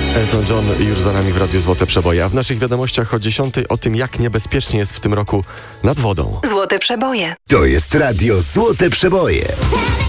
Elton John już za nami w Radiu Złote Przeboje. A w naszych wiadomościach o 10 o tym, jak niebezpiecznie jest w tym roku nad wodą. Złote Przeboje. To jest Radio Złote Przeboje.